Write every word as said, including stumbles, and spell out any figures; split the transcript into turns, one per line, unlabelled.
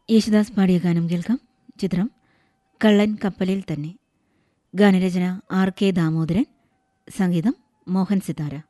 യേശുദാസ് പാടിയ ഗാനം കേൾക്കാം. ചിത്രം കള്ളൻ കപ്പലിൽ തന്നെ. ഗാനരചന ആർ കെ ദാമോദരൻ, സംഗീതം മോഹൻ സിതാര.